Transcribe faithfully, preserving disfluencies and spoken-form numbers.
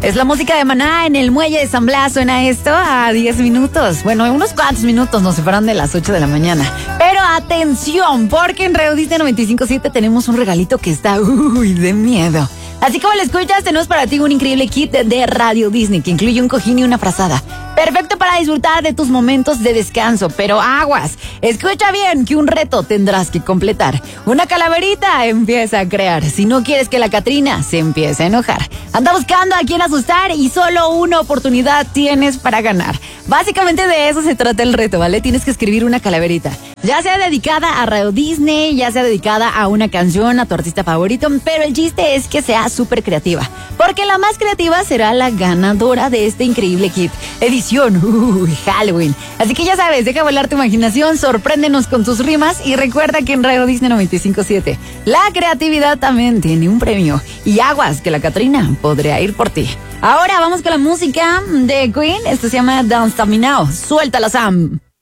Es la música de Maná en el muelle de San Blas. Suena esto a diez minutos. Bueno, unos cuantos minutos nos separan de las ocho de la mañana. Pero atención, porque en Radio Disney noventa y cinco punto siete tenemos un regalito que está uy, de miedo. Así como lo escuchas, tenemos para ti un increíble kit de Radio Disney que incluye un cojín y una frazada. Perfecto para disfrutar de tus momentos de descanso, pero aguas. Escucha bien que un reto tendrás que completar. Una calaverita empieza a crear. Si no quieres que la Catrina se empiece a enojar. Anda buscando a quién asustar y solo una oportunidad tienes para ganar. Básicamente de eso se trata el reto, ¿vale? Tienes que escribir una calaverita. Ya sea dedicada a Radio Disney, ya sea dedicada a una canción, a tu artista favorito, pero el chiste es que sea súper creativa. Porque la más creativa será la ganadora de este increíble kit. Edición, uy, Halloween. Así que ya sabes, deja volar tu imaginación, sorpréndenos con tus rimas y recuerda que en Radio Disney noventa y cinco punto siete la creatividad también tiene un premio. Y aguas, que la Catrina podría ir por ti. Ahora vamos con la música de Queen. Esto se llama Don't Stop Me Now. Suéltala, Sam.